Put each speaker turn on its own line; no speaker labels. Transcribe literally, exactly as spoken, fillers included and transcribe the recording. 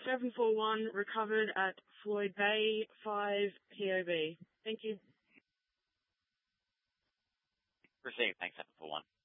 seven four one recovered at Floyd Bay, five P O B. Thank you.
Received. Thanks, seven four one.